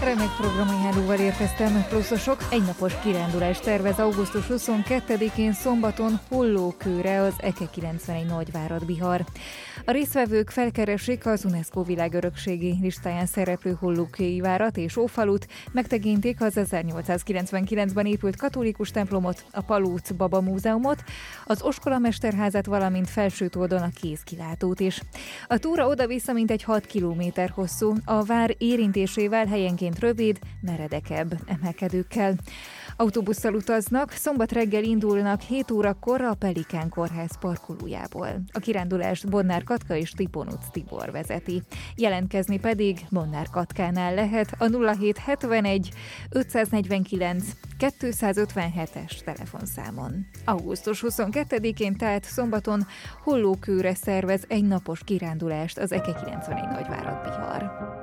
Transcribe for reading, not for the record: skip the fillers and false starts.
Remek programajánlóval érkeztem, pluszosok. Egynapos kirándulást tervez augusztus 22-én szombaton Hollókőre az EKE 91 Nagyvárad-Bihar. A résztvevők felkeresik az UNESCO világörökségi listáján szereplő Hollókői várat és Ófalut, megtekintik az 1899-ben épült katolikus templomot, a Palóc Baba Múzeumot, az Oskolamesterházat, valamint Felsőtoldon a kézkilátót is. A túra oda-vissza mintegy 6 kilométer hosszú, a vár érintésével helyenként rövid, meredekebb emelkedőkkel. Autóbusszal utaznak, szombat reggel indulnak 7 órakor a Pelikán Kórház parkolójából. A kirándulást Bodnár Katka és Tiponuc Tibor vezeti. Jelentkezni pedig Bodnár Katkánál lehet a 0771 549 257-es telefonszámon. Augusztus 22-én, tehát szombaton Hollókőre szervez egy napos kirándulást az EKE 91 Nagyvárad-Bihar.